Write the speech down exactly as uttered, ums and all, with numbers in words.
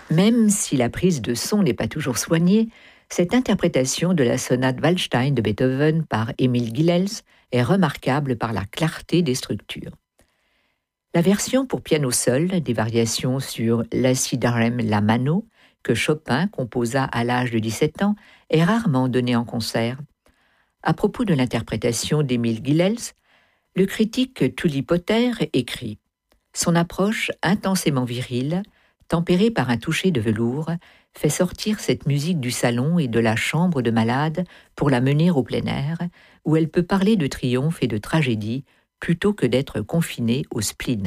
Même si la prise de son n'est pas toujours soignée, cette interprétation de la sonate Waldstein de Beethoven par Emil Gilels est remarquable par la clarté des structures. La version pour piano seul des variations sur Lacidarem la Mano, que Chopin composa à l'âge de dix-sept ans, est rarement donnée en concert. À propos de l'interprétation d'Emil Gilels, le critique Tully Potter écrit « Son approche intensément virile, tempérée par un toucher de velours, fait sortir cette musique du salon et de la chambre de malade pour la mener au plein air, où elle peut parler de triomphe et de tragédie plutôt que d'être confinée au spleen. »